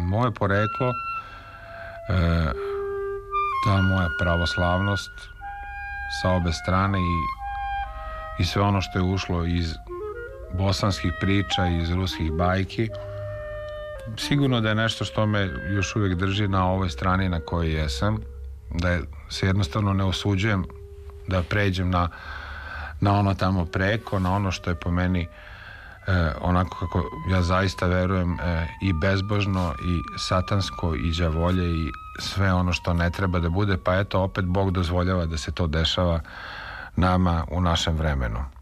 moje poreklo, ta moja pravoslavnost sa obe strane i sve ono što je ušlo iz bosanskih priča, iz ruskih bajki, sigurno da je nešto što me još uvijek drži na ovoj strani na kojoj jesam, da se jednostavno ne osuđujem da pređem na ono tamo preko, na ono što je po meni onako kako ja zaista verujem i bezbožno i satansko i đavolje i sve ono što ne treba da bude, pa eto opet Bog dozvoljava da se to dešava nama u našem vremenu.